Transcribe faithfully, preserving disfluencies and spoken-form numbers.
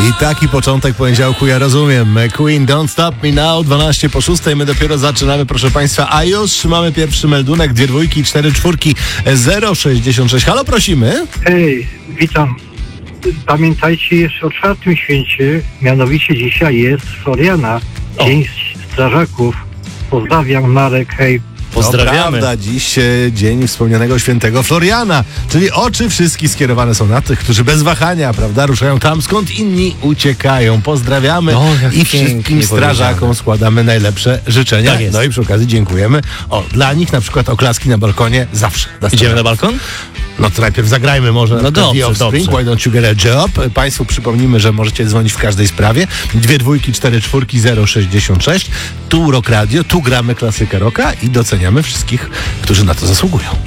I taki początek poniedziałku ja rozumiem. Queen, Don't Stop Me Now, dwanaście po szóstej. My dopiero zaczynamy, proszę Państwa. A już mamy pierwszy meldunek. Dwie dwójki, cztery czwórki, zero sześćdziesiąt sześć. Halo, prosimy. Hej, witam. Pamiętajcie jeszcze o czwartym święcie, mianowicie dzisiaj jest Floriana, O. Dzień Strażaków. Pozdrawiam, Marek, hej. Pozdrawiamy. To prawda, dziś e, dzień wspomnianego świętego Floriana, czyli oczy wszystkich skierowane są na tych, którzy bez wahania, prawda, ruszają tam, skąd inni uciekają. Pozdrawiamy No, jak i pięknie wszystkim strażakom powiedziane. składamy najlepsze życzenia. Tak jest. No i przy okazji dziękujemy. O, dla nich na przykład oklaski na balkonie zawsze. dla Idziemy na strażaków. balkon? No to najpierw zagrajmy może No na przykład dobrze, The Offspring, dobrze. Why Don't You Get a Job. Państwu przypomnimy, że możecie dzwonić w każdej sprawie. Dwie dwójki, cztery czwórki, zero sześćdziesiąt sześć. Tu Rock Radio, tu gramy klasykę rocka i doceniamy wszystkich, którzy na to zasługują.